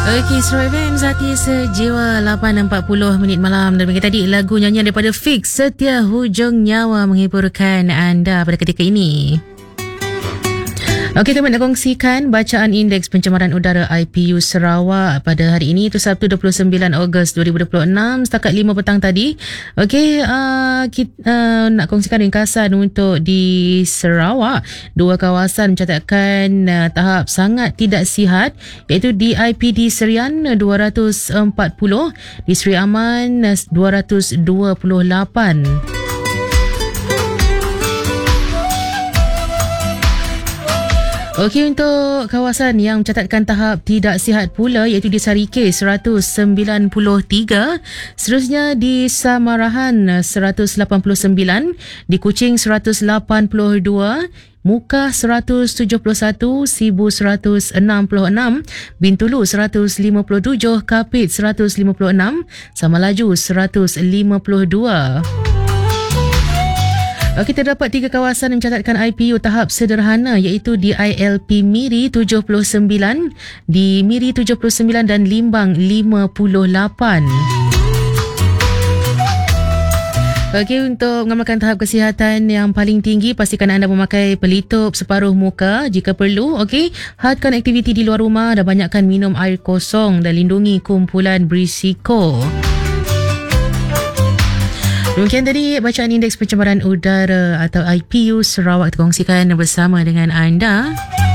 Okey, Astro FM Hati Sejiwa 8.40 minit malam. Dan bagi tadi lagu nyanyian daripada Fix Setia Hujung Nyawa menghiburkan anda pada ketika ini. Okey, kami nak kongsikan bacaan indeks pencemaran udara IPU Sarawak pada hari ini, itu Sabtu 29 Ogos 2026 setakat 5 petang tadi. Okey, kita nak kongsikan ringkasan untuk di Sarawak. Dua kawasan mencatatkan tahap sangat tidak sihat, iaitu di IPD Serian 240, di Seri Aman 228. Okey, untuk kawasan yang mencatatkan tahap tidak sihat pula, iaitu di Sarike 193, seterusnya di Samarahan 189, di Kuching 182, Muka 171, Sibu 166, Bintulu 157, Kapit 156, Samalaju 152. Kita dapat 3 kawasan yang mencatatkan IPU tahap sederhana, iaitu di ILP Miri 79, di Miri 79 dan Limbang 58. Untuk mengamalkan tahap kesihatan yang paling tinggi, pastikan anda memakai pelitup separuh muka jika perlu. Hadkan aktiviti di luar rumah dan banyakkan minum air kosong dan lindungi kumpulan berisiko. Demikian tadi bacaan indeks pencemaran udara atau IPU Sarawak terkongsikan bersama dengan anda.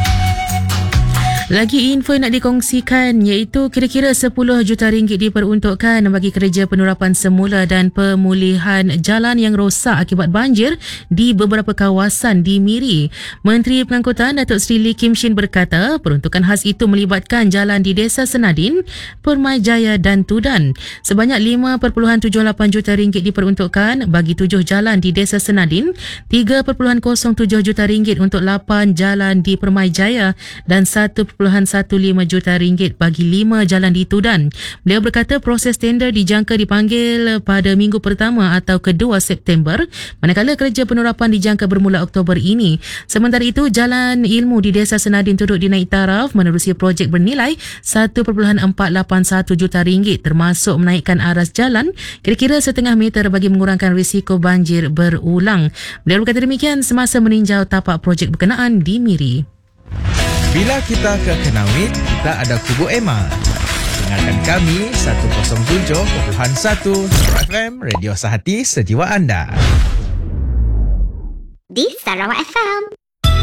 Lagi info nak dikongsikan, iaitu kira-kira 10 juta ringgit diperuntukkan bagi kerja penurapan semula dan pemulihan jalan yang rosak akibat banjir di beberapa kawasan di Miri. Menteri Pengangkutan Datuk Seri Lee Kim Shin berkata, peruntukan khas itu melibatkan jalan di Desa Senadin, Permai Jaya dan Tudan. Sebanyak 5.78 juta ringgit diperuntukkan bagi 7 jalan di Desa Senadin, 3.07 juta ringgit untuk 8 jalan di Permai Jaya dan 1.15 juta ringgit bagi 5 jalan di Tudan. Beliau berkata proses tender dijangka dipanggil pada minggu pertama atau kedua September, manakala kerja penurapan dijangka bermula Oktober ini. Sementara itu, Jalan Ilmu di Desa Senadin turut dinaik taraf menerusi projek bernilai 1.481 juta ringgit, termasuk menaikkan aras jalan kira-kira setengah meter bagi mengurangkan risiko banjir berulang. Beliau berkata demikian semasa meninjau tapak projek berkenaan di Miri. Bila kita ke Kenawit, kita ada Kubu Emma. Dengarkan kami 107.1 Sarawak FM, radio sehati sejiwa anda. Di Sarawak FM.